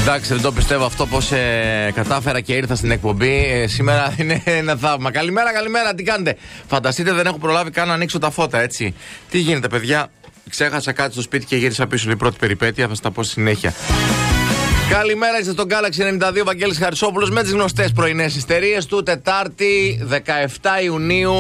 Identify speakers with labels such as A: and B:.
A: Εντάξει, δεν το πιστεύω αυτό πως κατάφερα και ήρθα στην εκπομπή. Σήμερα είναι ένα θαύμα. Καλημέρα, καλημέρα, τι κάνετε? Φανταστείτε, δεν έχω προλάβει καν να ανοίξω τα φώτα, έτσι. Τι γίνεται, παιδιά? Ξέχασα κάτι στο σπίτι και γύρισα πίσω. Η πρώτη περιπέτεια, θα στα πω στη συνέχεια. Καλημέρα, είστε στον Galaxy 92, Βαγγέλης Χαρισόπουλος με τις γνωστές πρωινές ιστερίες του. Τετάρτη 17 Ιουνίου.